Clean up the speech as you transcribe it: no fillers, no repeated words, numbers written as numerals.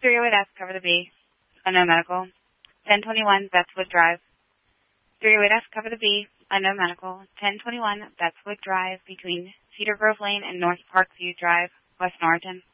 308F, cover the B. Unknown medical. 1021 Bethwood Drive. 308F, cover the B. Unknown medical. 1021 Bethwood Drive between Cedar Grove Lane and North Parkview Drive, West Norriton.